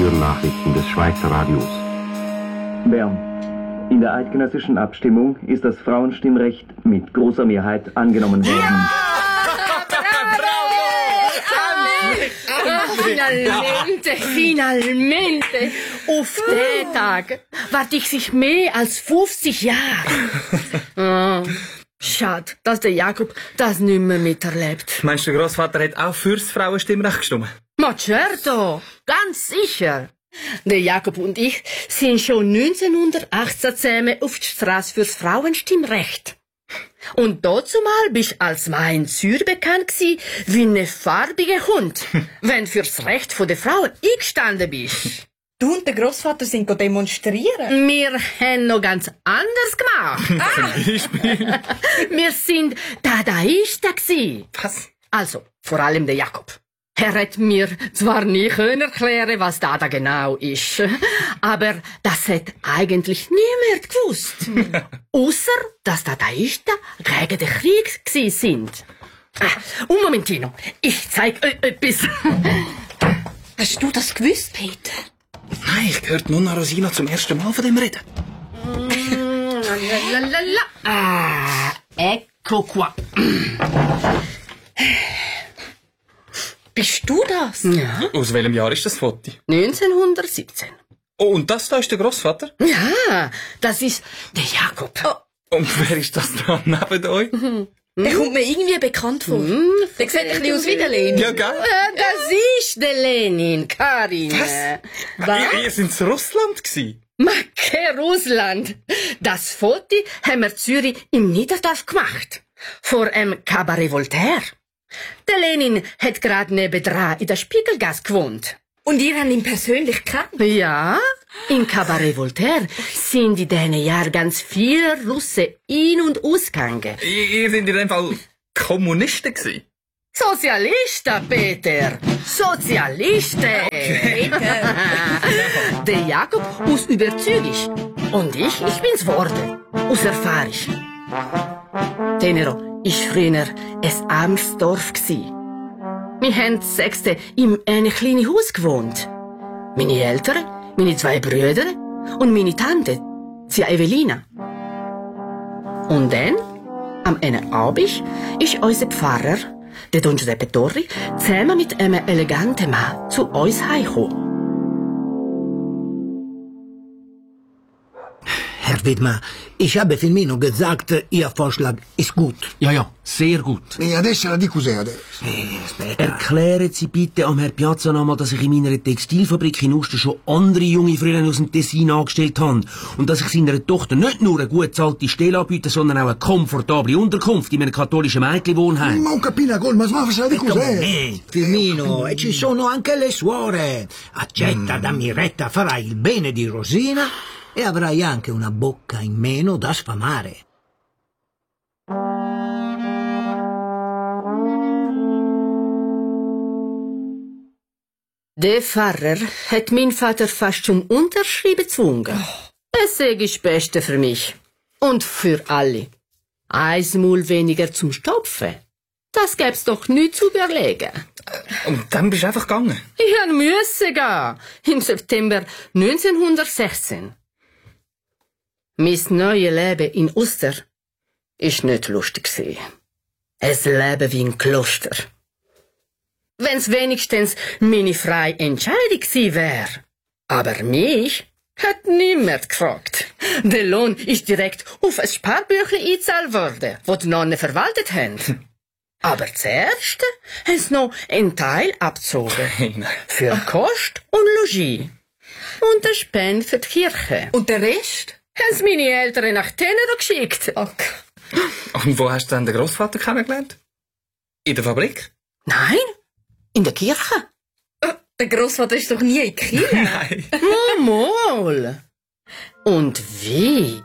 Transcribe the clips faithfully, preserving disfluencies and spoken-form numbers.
Kulturnachrichten des Schweizer Radios. Bern. In der eidgenössischen Abstimmung ist das Frauenstimmrecht mit großer Mehrheit angenommen worden. Ja! Finalmente, finalmente. Auf den Tag warte ich sich mehr als fünfzig Jahre. Oh, schade, dass der Jakob das nicht mehr miterlebt. Meinst du, der Grossvater hat auch fürs Frauenstimmrecht gestimmt? Ma certo, ganz sicher. Der Jakob und ich sind schon neunzehnhundertachtzehn zusammen auf die Straße fürs Frauenstimmrecht. Und dazumal bist als Mann in Zürich bekannt gsi wie ein farbiger Hund, wenn fürs Recht der Frauen eingestanden bist. Du und der Grossvater sind demonstrieren. Wir haben noch ganz anders gemacht. Ah. Zum Beispiel? Wir sind Dadaisten gsi. Was? Also, vor allem der Jakob. Er hat mir zwar nie können erklären, was Dada genau ist, aber das hat eigentlich niemand gewusst. Ausser, dass Dadaisten gegen den Krieg gsi sind. Ah, un Momentino, ich zeig euch etwas. Hast du das gewusst, Peter? Nein, ich hörte Nonna Rosina zum ersten Mal von dem reden. Lalalala. Ah, ecco qua. Bist du das? Ja. Aus welchem Jahr ist das Foto? neunzehnhundertsiebzehn. Oh, und das da ist der Grossvater? Ja, das ist der Jakob. Oh. Und wer ist das da neben euch? Der kommt mir irgendwie bekannt vor. Hm, der sieht ein bisschen aus wie der Lenin. Ja, gell? Äh, das ist der Lenin, Karin. Was? Ihr, ihr seid in Russland gsi? Macke Russland. Das Foto haben wir in Zürich im Niederdorf gemacht. Vor einem Cabaret Voltaire. Der Lenin hat gerade nebendran in der Spiegelgasse gewohnt. Und ihr habt ihn persönlich gekannt? Ja, im Cabaret Voltaire sind in diesen Jahren ganz viele Russen ein- und ausgegangen. Ihr, ihr seid in dem Fall Kommunisten gsi? Sozialisten, Peter! Sozialisten! Peter! Der Jakob aus Überzeugung. Und ich, ich bin's geworden. Aus Erfahrung. Tenero ist früher ein armes Dorf gsi. Wir haben das Sechste in einem kleinen Haus gewohnt. Meine Eltern, meine zwei Brüder und meine Tante, sie Evelina. Und dann, am einen Abend, ist unser Pfarrer, der Don Giuseppe Torri, zusammen mit einem eleganten Mann zu uns heimgekommen. Herr Widmer, ich habe Firmino gesagt, Ihr Vorschlag ist gut. Ja, ja, sehr gut. E adesso la di cos'è adesso? Erklären Sie bitte am Herrn Piazza nochmal, dass ich in meiner Textilfabrik in Uster schon andere junge Frauen aus dem Tessin angestellt habe. Und dass ich seiner Tochter nicht nur eine gut bezahlte Stelle anbiete, sondern auch eine komfortable Unterkunft in einem katholischen Mädchenwohnheim. Ma ho capito, Gol, ma sa di cos'è? Eh, Firmino, e ci sono anche le suore. Accetta, dammi retta, farai il bene di Rosina e avrai anche una bocca in meno da sfamare. Der Pfarrer hat mein Vater fast zum Unterschreiben gezwungen. Es sei das Beste für mich. Und für alle. Eins Maul weniger zum Stopfen. Das gäb's doch nicht zu überlegen. Und dann bist du einfach gegangen? Ich musste gehen. Im September neunzehnhundertsechzehn. Mein neues Leben in Uster ist nicht lustig gewesen. Es Leben wie ein Kloster. Wenn's wenigstens meine freie Entscheidung gewesen wär. Aber mich hat niemand gefragt. Der Lohn ist direkt auf ein Sparbüchlein eingezahlt worden, das die Nonnen verwaltet haben. Aber zuerst haben sie noch einen Teil abgezogen. Für Kost und Logis. Und eine Spende für die Kirche. Und der Rest? Haben sie meine Eltern nach Tenero geschickt. Okay. Und wo hast du dann den Grossvater kennengelernt? In der Fabrik? Nein, in der Kirche. Der Grossvater ist doch nie in die Kirche. Nein. Mal. Und wie?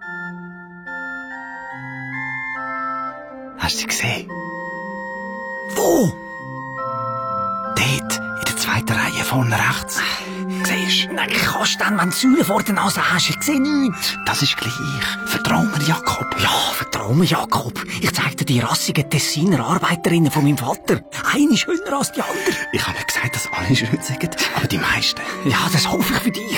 Hast du sie gesehen? Wo? Dort, in der zweiten Reihe vorne rechts. siehst. Nein, kannst du dann, wenn du Säule vor der Nase hast? Ich sehe nichts. Das ist gleich. Vertrau mir, Jakob. Ja, vertrau mir, Jakob. Ich zeig dir die rassigen Tessiner Arbeiterinnen von meinem Vater. Eine schöner als die andere. Ich habe nicht gesagt, dass alle schön sind, aber die meisten. Ja, das hoffe ich für dich.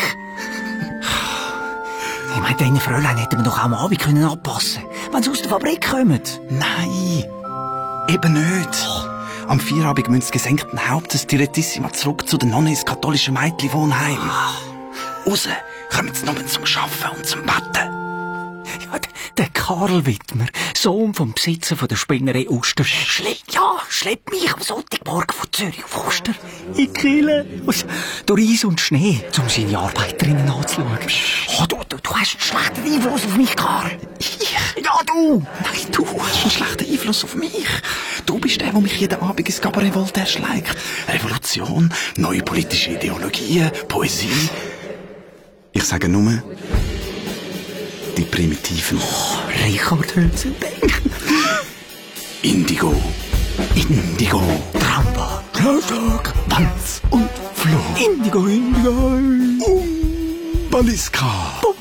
Ich meine, deine Fräulein hätten wir doch auch am Abend können anpassen können, wenn sie aus der Fabrik kommen. Nein, eben nicht. Am Feierabend müssen sie gesenkten Hauptes direttissima zurück zu den Nonnen ins katholische Mädchenwohnheim. Raus kommen sie nur zum Arbeiten und zum Betten. Ja, der Karl Wittmer, Sohn vom Besitzer von der Spinnerei Oster, schleppt, ja, schleppt mich am Sonntagmorgen von Zürich auf Oster in Kiel, durch Eis und Schnee, um seine Arbeiterinnen anzuschauen. Oh, du, du, du hast einen schlechten Einfluss auf mich, Karl. Ich? Ja, du. Nein, du hast einen schlechten Einfluss auf mich. Du bist der, der mich jeden Abend ins Cabaret Voltaire schlägt. Revolution, neue politische Ideologien, Poesie. Ich sage nur... Die Primitiven. Oh, Richard Hülsenbeck. Indigo. Indigo. Tramba. Schlagtag. Wanz und Floh. Indigo, Indigo. Baliska. Bum.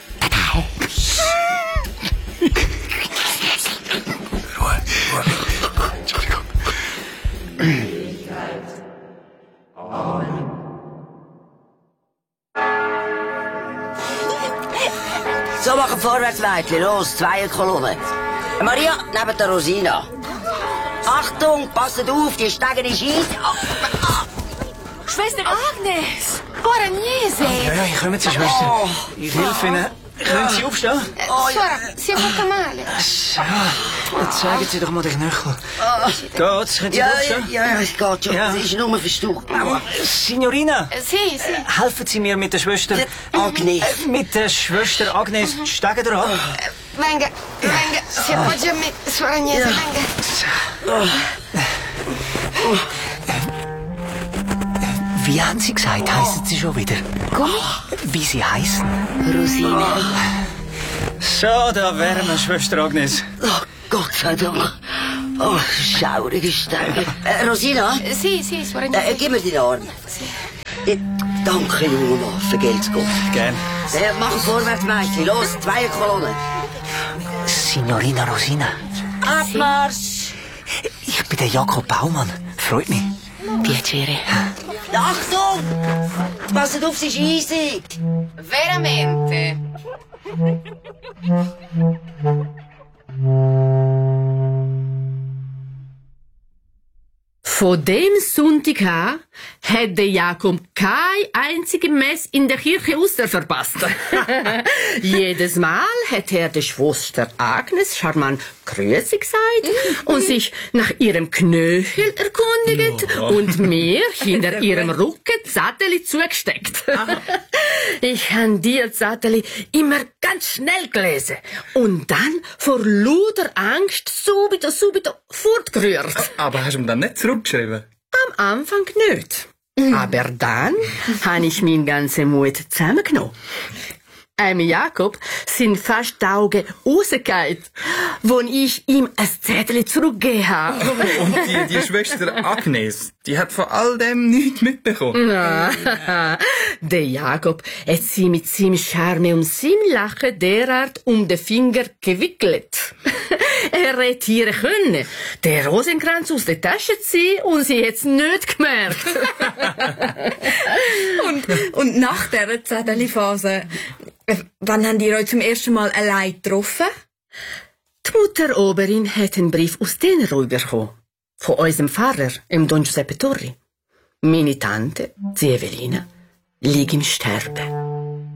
Ruhe, Ruhe. Entschuldigung. So, machen vorwärts, Mädchen. Los, Zweierkolonne. Maria, neben der Rosina. Achtung, passet auf, die Stege ist eins. Schwester Agnes! Bolognese! Ja, ja, kommen Sie, Schwester. Oh. Ich helfe Ihnen. Können Sie aufstehen? Oh, Sora, si è fatta male. So, jetzt zeigen Sie doch mal den Knöchel. Geht's? Können Sie Ja, aufstehen? ja, ja, es geht schon. Ja. Es ist nur verstaucht. Aber Signorina, Si, si. helfen Sie mir mit der Schwester... Agnes. Äh, Mit der Schwester Agnes die Stege dran. Venga, venga, si appoggia a me, Suor Agnese, venga. Wie haben Sie gesagt, heissen Sie schon wieder? Come? Wie Sie heißen? Rosina. So, da wären wir, Schwester Agnes. Oh, Gott sei Dank. Oh, schaurige Stege. Äh, Rosina? Si, si, Suor Äh, Agnese. gib mir den Arm. Äh, danke, junge Mann. Vergelt's Gott. Gern. Äh, machen vorwärts, Mädchen. Los, Zweierkolonne. Signorina Rosina. Abmarsch! Ich bin der Jakob Baumann. Freut mich. Piacere. Achtung! Passet auf, sie ist eisig. Veramente. Von dem Sonntag an hat der Jakob keine einzige Messe in der Kirche Oster verpasst. Jedes Mal hat er der Schwester Agnes charmant Grüße gesagt und sich nach ihrem Knöchel erkundigt und mir hinter ihrem Rücken Zettel zugesteckt. Ich habe die Zettel immer ganz schnell gelesen und dann vor lauter Angst subito, subito fortgerührt. Aber hast du ihm dann nicht zurückgeschrieben? Am Anfang nicht. Aber dann habe ich meinen ganzen Mut zusammengenommen. Einem Jakob sind fast die Augen rausgefallen, wo ich ihm ein Zettel zurückgegeben habe. Und die, die Schwester Agnes, die hat von all dem nichts mitbekommen. Der Jakob hat sie mit seinem Charme und seinem Lachen derart um den Finger gewickelt. Er hätte ihr können, den Rosenkranz aus der Tasche ziehen und sie hat es nicht gemerkt. Und, und nach dieser Zettelphase, wann haben die euch zum ersten Mal allein getroffen? Die Mutter Oberin hat einen Brief aus Tenero bekommen. Von unserem Pfarrer, im Don Giuseppe Torri. Meine Tante, die Evelina, liegt im Sterben.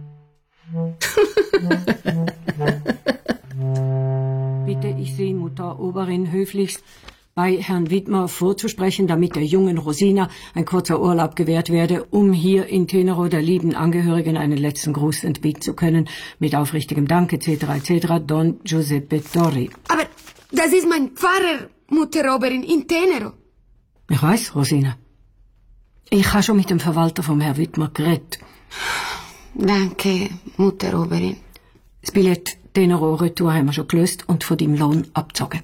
Bitte ich Sie, Mutter Oberin, höflichst bei Herrn Wittmer vorzusprechen, damit der jungen Rosina ein kurzer Urlaub gewährt werde, um hier in Tenero der lieben Angehörigen einen letzten Gruß entbieten zu können. Mit aufrichtigem Dank et cetera et cetera Don Giuseppe Torri. Aber das ist mein Pfarrer, Mutter Oberin, in Tenero. Ich weiß, Rosina. Ich habe schon mit dem Verwalter vom Herrn Wittmer geredet. Danke, Mutter Oberin. Das Billett Tenero Retour haben wir schon gelöst und von deinem Lohn abgezogen.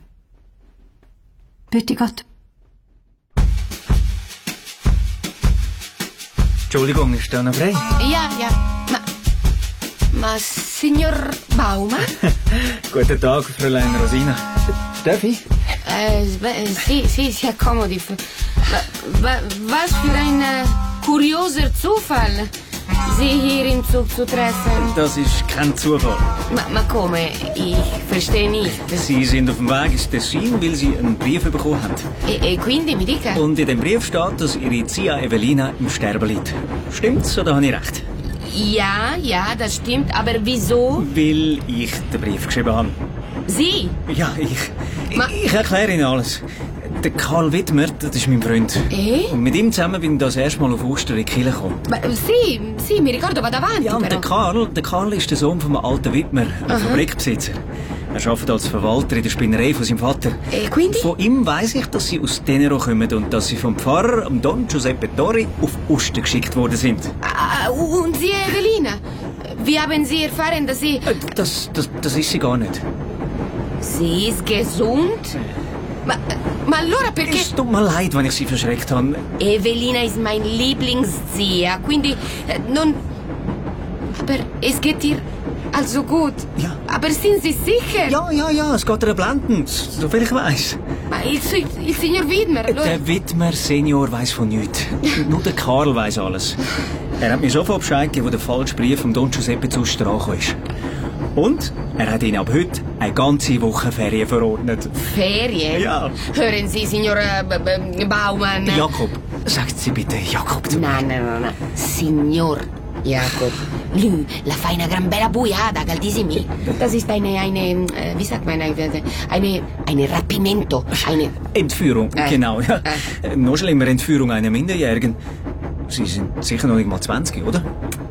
Bitte Gott. Entschuldigung, ist da noch frei? Ja, ja. Ma, ma Signor Baumann? Guten Tag, Fräulein Rosina. Darf ich? Äh, Sie, Sie, sehr kommodi. Was für ein äh, kurioser Zufall, Sie hier im Zug zu treffen. Das ist kein Zufall. Ma, ma come? Ich verstehe nicht. Sie sind auf dem Weg ins Tessin, weil Sie einen Brief bekommen haben. E, e quindi mi dica? Und in dem Brief steht, dass Ihre Zia Evelina im Sterben liegt. Stimmt's oder habe ich recht? Ja, ja, das stimmt. Aber wieso? Weil ich den Brief geschrieben habe. Sie? Ja, ich. Ma ich erkläre Ihnen alles. Der Karl Wittmer, das ist mein Freund. Eh? Und mit ihm zusammen bin ich das erste Mal auf Ostern in die Kirche gekommen. Ma, sì, sì, mi ricordo, vado avanti. Ja, und però. der Karl, der Karl ist der Sohn vom alten Wittmer, einem Fabrikbesitzer. Er arbeitet als Verwalter in der Spinnerei von seinem Vater. E quindi? Von ihm weiss ich, dass sie aus Tenero kommen und dass sie vom Pfarrer, Don Giuseppe Tori, auf Ostern geschickt worden sind. Ah, und Sie, Evelina? Wie haben Sie erfahren, dass Sie... Das, das, das ist sie gar nicht. Sie ist gesund? Ma, ma allora perché... Es tut mir leid, wenn ich sie verschreckt habe. Evelina ist mein Lieblingszia, quindi eh, non... Aber es geht ihr also gut. Ja. Aber sind Sie sicher? Ja, ja, ja, es geht ihr blendend, soviel ich weiss. Ma il, il Signor Widmer, allora... Der Wittmer Senior weiss von nichts. Nur der Karl weiss alles. Er hat mir sofort Bescheid gegeben, wo der falsche Brief von Don Giuseppe zu Ostern angekommen ist. Und er hat Ihnen ab heute eine ganze Woche Ferien verordnet. Ferien? Ja. Hören Sie, Signor äh, B- Baumann. Jakob, sagt Sie bitte Jakob zu mir. Nein, nein, nein, nein. Signor Jakob. Lui la fa una gran bella buiada, caldissimi. Das ist eine, eine, äh, wie sagt man, eine, eine, eine Rapimento. Eine... Entführung, Äh. genau, ja. Äh. Noch schlimmer, Entführung einer Minderjährigen. Sie sind sicher noch nicht mal zwanzig, oder?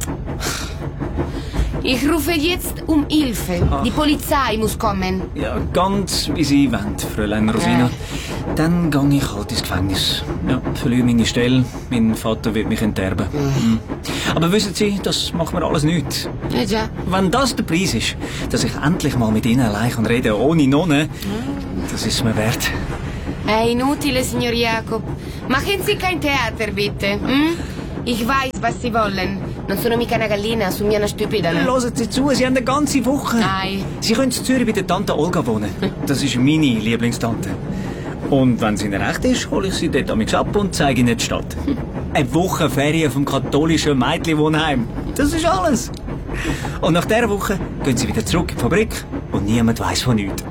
Ich rufe jetzt um Hilfe. Ach. Die Polizei muss kommen. Ja, ganz wie Sie wollen, Fräulein Rosina. Äh. Dann gehe ich halt ins Gefängnis. Ja, verliere meine Stelle. Mein Vater wird mich enterben. Mhm. Aber wissen Sie, das macht mir alles nichts. Ja, ja. Wenn das der Preis ist, dass ich endlich mal mit Ihnen allein kann reden ohne Nonne, das ist mir wert. È inutile, signor Jakob. Machen Sie kein Theater, bitte. Hm? Ich weiß, was Sie wollen. Non sono mica una gallina, sono una stupida. Ne? Hören Sie zu, Sie haben eine ganze Woche. Nein. Sie können in Zürich bei der Tante Olga wohnen. Das ist meine Lieblingstante. Und wenn es Ihnen recht ist, hole ich Sie dort amigs ab und zeige Ihnen die Stadt. Eine Woche Ferien vom katholischen Mädchenwohnheim. Das ist alles. Und nach dieser Woche gehen Sie wieder zurück in die Fabrik und niemand weiss von nichts.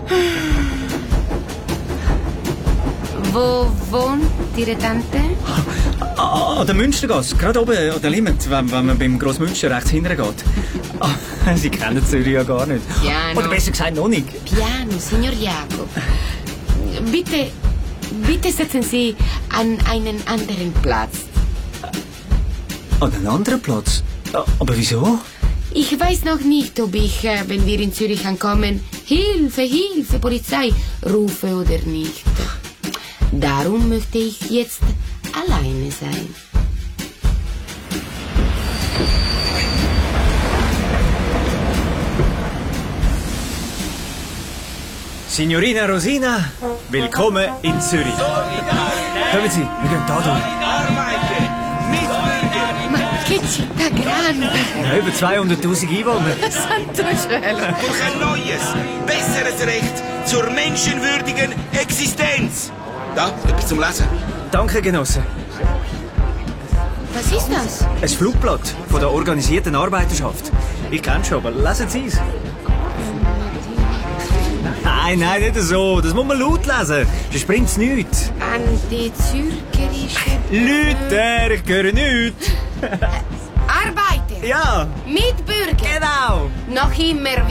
Wo wohnt Ihre Tante? Ah, an der Münstergasse, gerade oben an der Limit, wenn, wenn man beim Grossmünster rechts hinten geht. Ah, Sie kennen Zürich ja gar nicht. Piano. Oder besser gesagt noch nicht. Piano, signor Jakob. Bitte, bitte setzen Sie an einen anderen Platz. An einen anderen Platz? Aber wieso? Ich weiß noch nicht, ob ich, äh, wenn wir in Zürich ankommen, Hilfe, Hilfe, Polizei rufe oder nicht. Darum möchte ich jetzt alleine sein. Signorina Rosina, willkommen in Zürich. Kommen Sie, wir gehen da durch. Ma che città grande! Ja, über zweihunderttausend Einwohner. Santo cielo! Durch ein neues, besseres Recht zur menschenwürdigen Existenz. Da, etwas zum Lesen. Danke, Genosse. Was ist das? Ein Flugblatt von der organisierten Arbeiterschaft. Ich kenne schon, aber lesen Sie es. Nein, nein, nicht so. Das muss man laut lesen. Sonst bringt es nichts. Antizürcherische... Leute, ich höre nichts. Arbeiter! Ja. Mitbürger! Genau. Noch immer